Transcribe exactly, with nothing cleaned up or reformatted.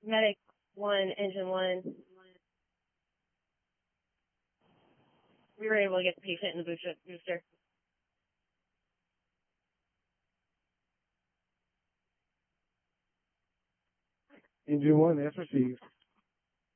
Medic one, engine one. We were able to get the patient in the booster. Engine one, that's received.